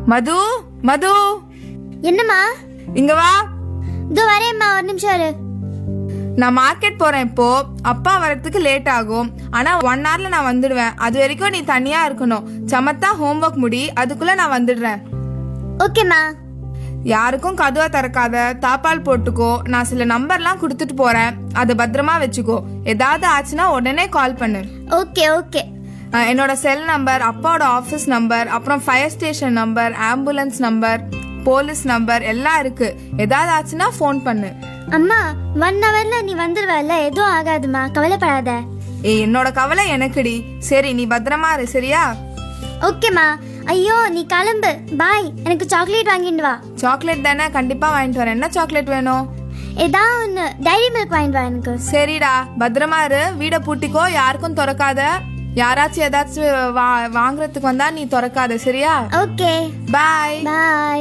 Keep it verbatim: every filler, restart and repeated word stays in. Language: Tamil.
மது, மது, என்னம்மா? இங்க வா. இதோ வரேம்மா, ஒரு நிமிஷம் இரு. நான் மார்க்கெட் போறேன் இப்போ. அப்பா வரதுக்கு லேட் ஆகும். ஆனா ஒன் ஹவர்ல நான் வந்துடுவேன். அது வரைக்கும் நீ தனியா இருக்கணும். சமத்தா ஹோம்ஒர்க் முடி, அதுக்குள்ள நான் வந்துடுறேன். ஓகேம்மா. யாருக்கும் கதவை திறக்காத, தாப்பால் போட்டுக்கோ. நான் சில நம்பர்லாம் கொடுத்துட்டு போறேன், அதை பத்திரமா வச்சுக்கோ. ஏதாவது ஆச்சுன்னா உடனே கால் பண்ணு. Okay okay. என்னோட செல் நம்பர், அப்பாவோட ஆஃபீஸ் நம்பர், அப்புறம் fire station number, ambulance number, police number எல்லாம் இருக்கு. ஏதாவது ஆச்சுன்னா ஃபோன் பண்ணு. அம்மா, ஒன் ஹவர்ல நீ வந்துடுவல, எதுவும் ஆகாதுமா, கவலைப்படாத. ஏ, என்னோட கவலை எனக்குடி. சரி, நீ பத்திரமா இரு, சரியா? ஓகேம்மா. ஐயோ, நீ கிளம்பு. பாய். எனக்கு சாக்லேட் வாங்கிட்டு வா. சாக்லேட் தானே, கண்டிப்பா வாங்கிட்டு வரேன். என்ன சாக்லேட் வேணும்? ஏதாவது ஒன்று, டைரி மில்க் வாங்கிட்டு வா எனக்கு. சரிடா, பத்திரமா இரு. வீடை பூட்டிக்கோ, யாருக்கும் திறக்காத. யாராச்சும் ஏதாச்சும் வாங்குறதுக்கு வந்தா நீ திறக்காத, சரியா? ஓகே. பாய் பாய்.